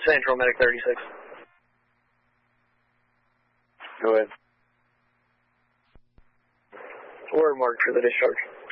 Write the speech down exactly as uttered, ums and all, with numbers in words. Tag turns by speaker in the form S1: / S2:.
S1: Central, Medic thirty-six.
S2: Go ahead.
S1: We're marked for the discharge.